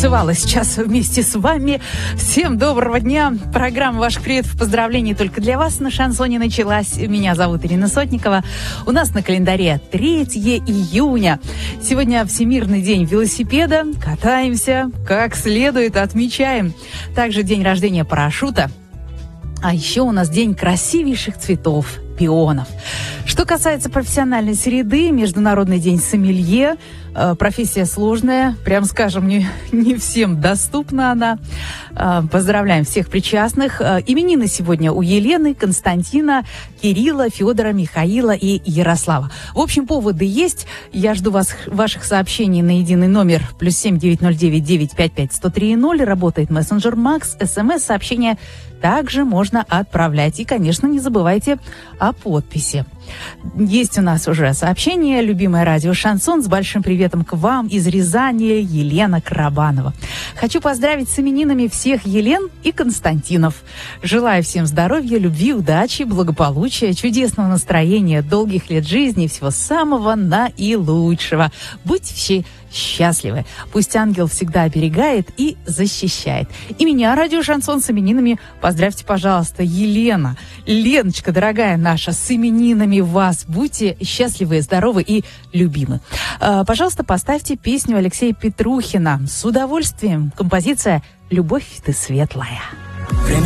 танцевала сейчас вместе с вами. Всем доброго дня. Программа ваших приветов и поздравлений только для вас на шансоне началась. Меня зовут Ирина Сотникова. У нас на календаре 3 июня. Сегодня Всемирный день велосипеда. Катаемся как следует, отмечаем. Также день рождения парашюта. А еще у нас день красивейших цветов, пионов. Что касается профессиональной среды, Международный день сомелье. Профессия сложная, прям скажем, не всем доступна она. Поздравляем всех причастных. Именины сегодня у Елены, Константина, Кирилла, Федора, Михаила и Ярослава. В общем, поводы есть. Я жду ваших сообщений на единый номер +7 909 955 103 0. Работает мессенджер Макс. СМС-сообщения также можно отправлять. И, конечно, не забывайте о подписи. Есть у нас уже сообщение. Любимое радио «Шансон». С большим приветом к вам из Рязани, Елена Карабанова. Хочу поздравить с именинами всех Елен и Константинов. Желаю всем здоровья, любви, удачи, благополучия, чудесного настроения, долгих лет жизни и всего самого наилучшего. Будьте все счастливы. Пусть ангел всегда оберегает и защищает. И меня, радио «Шансон», с именинами поздравьте, пожалуйста, Елена. Леночка, дорогая наша, с именинами вас. Будьте счастливы, здоровы и любимы. Пожалуйста, поставьте песню Алексея Петрухина. С удовольствием. Композиция «Любовь ты светлая».